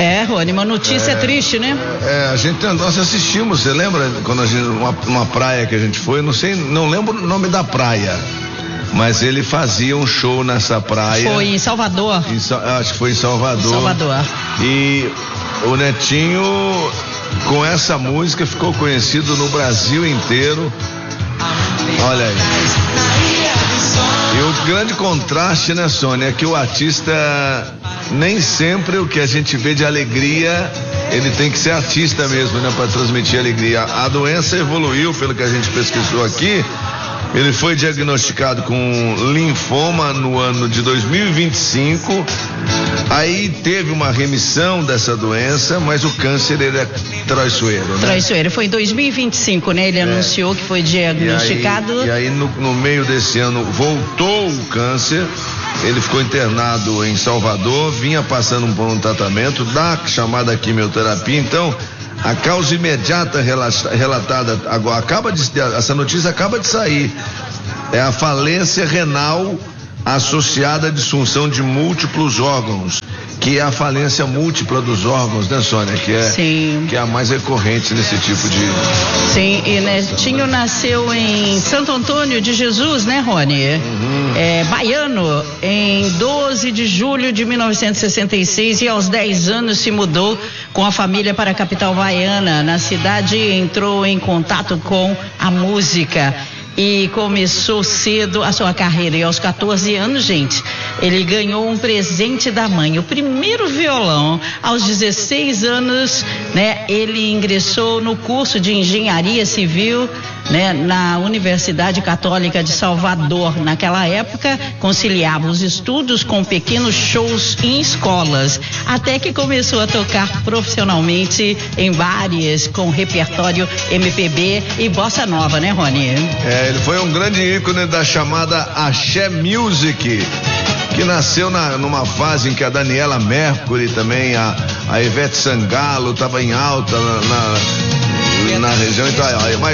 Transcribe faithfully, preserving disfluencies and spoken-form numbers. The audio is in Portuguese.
É, Rony, uma notícia é, triste, né? É, a gente, nós assistimos, você lembra quando a gente, uma, uma praia que a gente foi, não sei, não lembro o nome da praia, mas ele fazia um show nessa praia. Foi em Salvador. Em, acho que foi em Salvador. Salvador. E o Netinho, com essa música, ficou conhecido no Brasil inteiro. Olha aí. E o grande contraste, né, Sônia, é que o artista, nem sempre o que a gente vê de alegria, ele tem que ser artista mesmo, né, para transmitir alegria. A doença evoluiu, pelo que a gente pesquisou aqui. Ele foi diagnosticado com linfoma no ano de dois mil e vinte e cinco. Aí teve uma remissão dessa doença, mas o câncer, ele é traiçoeiro, né? Traiçoeiro. Foi em dois mil e vinte e cinco, né? Ele é. anunciou que foi diagnosticado. E aí, e aí no, no meio desse ano voltou o câncer. Ele ficou internado em Salvador, vinha passando por um tratamento da chamada quimioterapia. Então, a causa imediata relatada agora, acaba de, essa notícia acaba de sair, é a falência renal associada à disfunção de múltiplos órgãos, que é a falência múltipla dos órgãos, né, Sônia? Que é, Sim. que é a mais recorrente nesse tipo de... Sim, e Netinho nasceu em Santo Antônio de Jesus, né, Rony? Uhum. É, baiano, em doze de julho de mil novecentos e sessenta e seis, e aos dez anos se mudou com a família para a capital baiana. Na cidade entrou em contato com a música e começou cedo a sua carreira. E aos quatorze anos, gente, ele ganhou um presente da mãe, o primeiro violão. Aos dezesseis anos, né, ele ingressou no curso de engenharia civil, né, na Universidade Católica de Salvador. Naquela época, conciliava os estudos com pequenos shows em escolas, até que começou a tocar profissionalmente em bares com repertório M P B e bossa nova, né, Rony? É, ele foi um grande ícone da chamada Axé Music, que nasceu na, numa fase em que a Daniela Mercury também, a, a Ivete Sangalo estava em alta na, na, na região. Então, mas